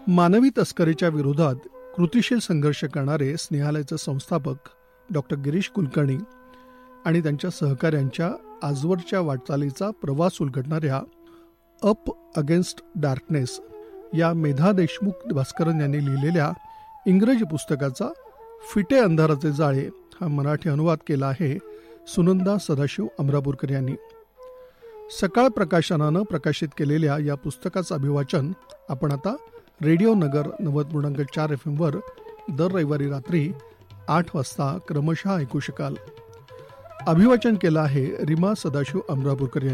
मानवी तस्करीच्या विरोधात कृतिशील संघर्ष करणारे स्नेहालयाचे संस्थापक डॉक्टर गिरीश कुलकर्णी आणि त्यांच्या सहकाऱ्यांच्या आजवरच्या वाटचालीचा प्रवास उलगडणाऱ्या अप अगेन्स्ट डार्कनेस या मेधा देशमुख भास्करन यांनी लिहिलेल्या इंग्रजी पुस्तकाचा फिटे अंधाराचे जाळे हा मराठी अनुवाद केला आहे सुनंदा सदाशिव अमरापूरकर यांनी. सकाळ प्रकाशनानं प्रकाशित केलेल्या या पुस्तकाचं अभिवाचन आपण आता रेडिओ नगर 90.4 FM वर दर रविवारी रात्री 8 वाजता क्रमशः ऐकू शकाल. अभिवाचन केलं आहे रीमा सदाशिव अमरापूरकर यांनी.